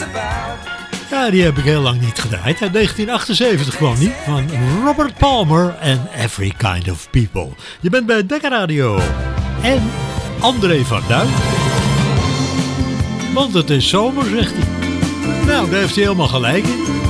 Ja, die heb ik heel lang niet gedraaid. Uit 1978 kwam die, van Robert Palmer en Every Kind of People. Je bent bij Dekka Radio. En André van Duin. Want het is zomer, zegt hij. Nou, daar heeft hij helemaal gelijk in.